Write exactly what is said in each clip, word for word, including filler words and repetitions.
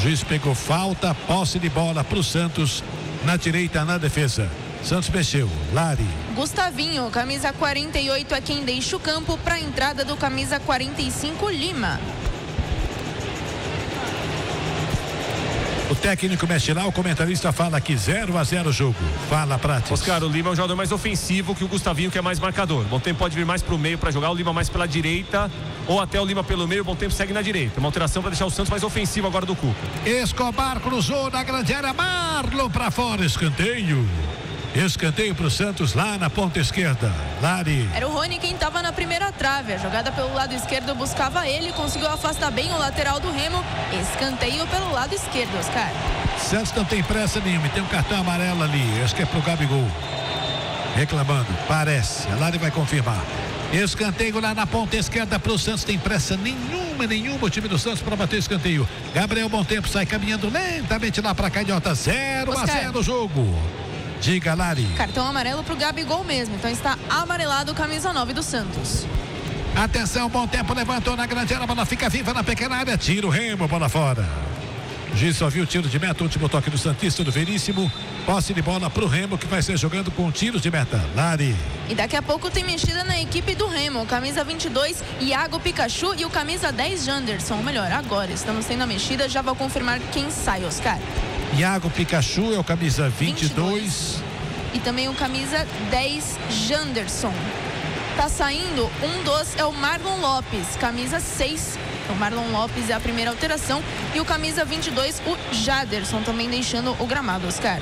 juiz pegou falta, posse de bola pro Santos, na direita, na defesa. Santos mexeu, Lari. Gustavinho, camisa quarenta e oito é quem deixa o campo para a entrada do camisa quarenta e cinco, Lima. O técnico mexe lá, o comentarista fala que zero a zero o jogo. Fala, Prates. Oscar, o Lima é um jogador mais ofensivo que o Gustavinho, que é mais marcador. Bom Tempo pode vir mais pro meio para jogar, o Lima mais pela direita, ou até o Lima pelo meio, o Bom Tempo segue na direita. Uma alteração para deixar o Santos mais ofensivo agora do Cuca. Escobar cruzou na grande área, Marlon para fora, escanteio. Escanteio pro Santos lá na ponta esquerda. Lari. Era o Rony quem estava na primeira trave. A jogada pelo lado esquerdo buscava ele, conseguiu afastar bem o lateral do Remo. Escanteio pelo lado esquerdo, Oscar. Santos não tem pressa nenhuma, tem um cartão amarelo ali, acho que é pro Gabigol. Reclamando, parece. A Lari vai confirmar. Escanteio lá na ponta esquerda pro Santos, tem pressa nenhuma, nenhuma o time do Santos para bater escanteio. Gabriel Bom Tempo sai caminhando lentamente lá para Canhota, zero a zero o jogo. Diga, Lari. Cartão amarelo pro Gabigol mesmo, então está amarelado o camisa nove do Santos. Atenção, Bom Tempo levantou na grande área, a bola fica viva na pequena área, tira o Remo, bola fora. O juiz só viu o tiro de meta, último toque do Santista, do Veríssimo. Posse de bola pro Remo, que vai ser jogando com tiros de meta. Lari. E daqui a pouco tem mexida na equipe do Remo. Camisa vinte e dois, Iago Pikachu, e o camisa dez, Janderson. Ou melhor, agora estamos tendo a mexida, já vou confirmar quem sai, Oscar. Iago Pikachu é o camisa vinte e dois. E também o camisa dez, Janderson. Tá saindo um dos, é o Marlon Lopes, camisa seis. O Marlon Lopes é a primeira alteração. E o camisa vinte e dois, o Jaderson, também deixando o gramado, Oscar.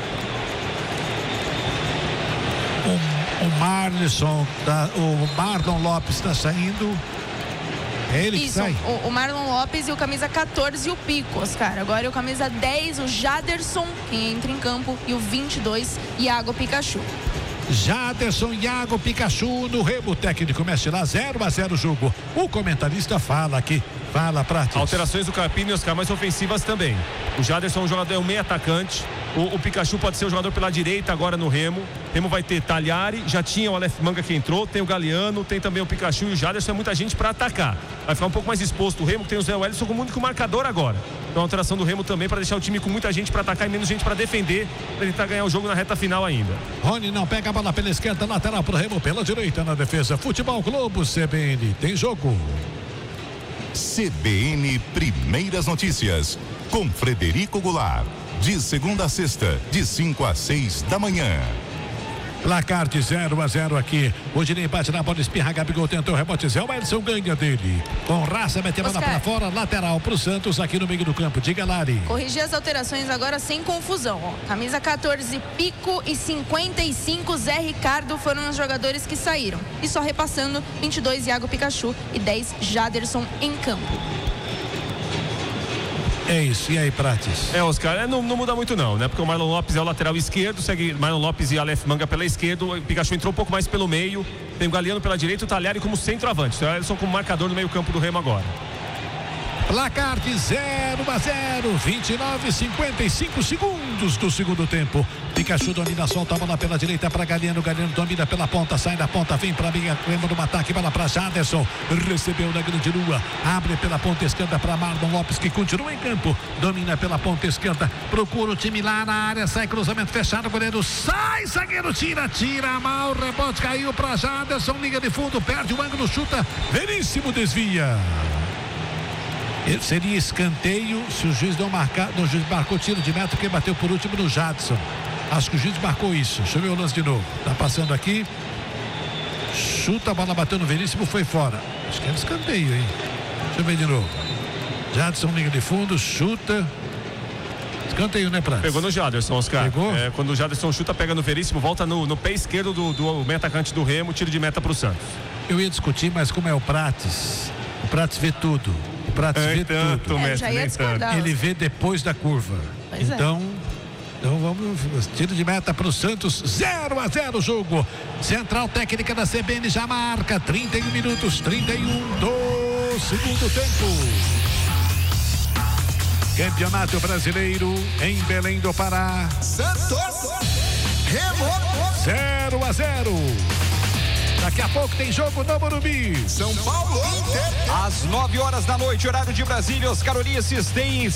O, o Marlon, tá, o Marlon Lopes está saindo. É ele Isso, que sai. O, o Marlon Lopes e o camisa quatorze, o Pico, Oscar. Agora é o camisa dez, o Jaderson, quem entra em campo. E o vinte e dois, Iago Pikachu. Jaderson, Iago Pikachu no Remo. Técnico mexe lá, zero a zero o jogo. O comentarista fala aqui. Fala, Prates. Alterações do Carpini e Oscar, mais ofensivas também. O Jaderson é um jogador, é um meio atacante. O, o Pikachu pode ser o jogador pela direita agora no Remo. Remo vai ter Talhari, já tinha o Aleph Manga que entrou, tem o Galeano, tem também o Pikachu e o Jaderson. É muita gente para atacar. Vai ficar um pouco mais exposto o Remo, que tem o Zé Wellison como único marcador agora. Então, a alteração do Remo também para deixar o time com muita gente para atacar e menos gente para defender, para tentar ganhar o jogo na reta final ainda. Rony não pega a bola pela esquerda, lateral pro Remo, pela direita na defesa. Futebol Globo, C B N, tem jogo. C B N Primeiras Notícias, com Frederico Goulart, de segunda a sexta, de cinco a seis da manhã. Placar de zero a zero aqui. O Dinei bate na bola, espirra, Gabigol tentou o rebote, Zé Wellison ganha dele. Com raça, mete a bola para fora, lateral pro Santos aqui no meio do campo. Diga, Lari. Corrigir as alterações agora sem confusão. Ó. Camisa quatorze, Pico, e cinquenta e cinco, Zé Ricardo foram os jogadores que saíram. E só repassando, vinte e dois, Iago Pikachu, e dez, Jaderson em campo. É isso, e aí, Prates? É, Oscar, é, não, não muda muito não, né? Porque o Marlon Lopes é o lateral esquerdo, segue Marlon Lopes e Aleph Manga pela esquerda, o Pikachu entrou um pouco mais pelo meio, tem o Galeano pela direita e o Talhari como centroavante. Então, eles são como marcador no meio campo do Remo agora. Placar de zero a zero, vinte e nove, cinquenta e cinco segundos do segundo tempo. Pikachu domina, solta a bola pela direita para Galeano. Galeano domina pela ponta, sai da ponta, vem para a linha, lembra do ataque, bola para Jaderson. Recebeu na grande lua, abre pela ponta esquerda para Marlon Lopes, que continua em campo. Domina pela ponta esquerda, procura o time lá na área, sai cruzamento fechado, goleiro sai, zagueiro tira, tira mal, rebote caiu para Jaderson, liga de fundo, perde o ângulo, chuta, Veríssimo desvia. Seria escanteio se o juiz não marcar, não, o juiz marcou tiro de meta porque bateu por último no Jadson. Acho que o juiz marcou isso. Deixa eu ver o lance de novo. Tá passando aqui. Chuta, a bola bateu no Veríssimo, foi fora. Acho que é escanteio, hein? Deixa eu ver de novo. Jadson liga de fundo, chuta. Escanteio, né, Prates? Pegou no Jaderson, Oscar. Pegou? É, quando o Jaderson chuta, pega no Veríssimo, volta no, no pé esquerdo do, do meio atacante do Remo, tiro de meta pro Santos. Eu ia discutir, mas como é o Prates, o Prates vê tudo. O Prates é, vê tanto, tudo. É, já ia discordar. Ele vê depois da curva. Pois então, é. então vamos, tiro de meta para o Santos, zero a zero o jogo. Central técnica da C B N já marca trinta e um minutos, trinta e um do segundo tempo. Campeonato Brasileiro em Belém do Pará. Santos, Remo, zero a zero. Daqui a pouco tem jogo no Morumbi. São Paulo, Inter. Às nove horas da noite, horário de Brasília, Oscar Ulisses tem